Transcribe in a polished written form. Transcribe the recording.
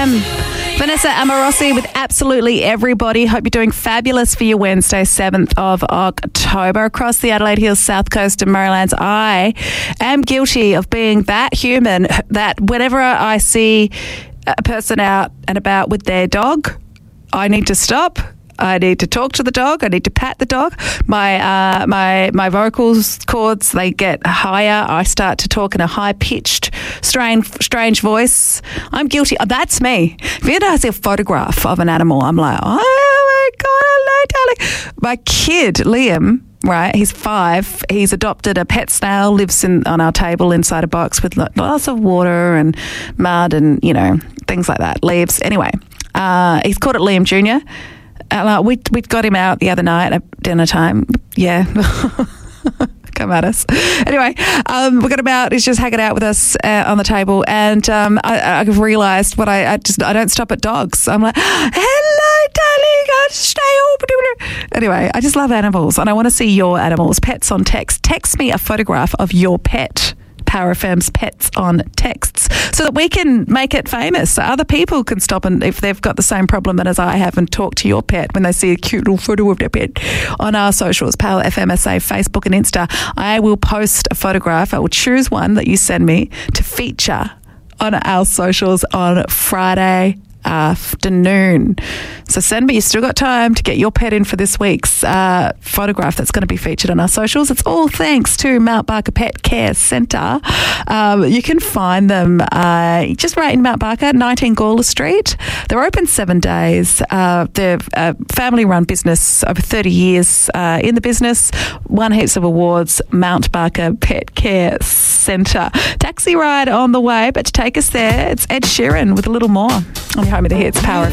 FM. Vanessa Amorosi with Absolutely Everybody. Hope you're doing fabulous for your Wednesday, 7th of October. Across the Adelaide Hills, South Coast and Marilands, I am guilty of being that human that whenever I see a person out and about with their dog, I need to stop. I need to talk to the dog. I need to pat the dog. My vocals cords, they get higher. I start to talk in a high-pitched, strange voice. I'm guilty. That's me. If you ever see a photograph of an animal, I'm like, oh my God, hello, darling. My kid, Liam, right, he's 5. He's adopted a pet snail, lives on our table inside a box with lots of water and mud and, things like that, leaves. Anyway, he's called it Liam Jr., we got him out the other night at dinner time. Yeah. Come at us. Anyway, we got him out. He's just hanging out with us on the table. And I've realised I don't stop at dogs. I'm like, hello, darling. I'll stay open. Anyway, I just love animals and I want to see your animals. Pets on text. Text me a photograph of your pet. Power FM's Pets on Texts, so that we can make it famous, so other people can stop and if they've got the same problem as I have and talk to your pet when they see a cute little photo of their pet on our socials, Power FMSA, Facebook and Insta. I will post a photograph. I will choose one that you send me to feature on our socials on Friday afternoon. So send me, you still got time to get your pet in for this week's photograph that's going to be featured on our socials. It's all thanks to Mount Barker Pet Care Centre. You can find them just right in Mount Barker, 19 Gawler Street. They're open 7 days. They're a family-run business, over 30 years in the business, won heaps of awards, Mount Barker Pet Care Centre. Taxi ride on the way, but to take us there, it's Ed Sheeran with a little more on your home of the hits, Power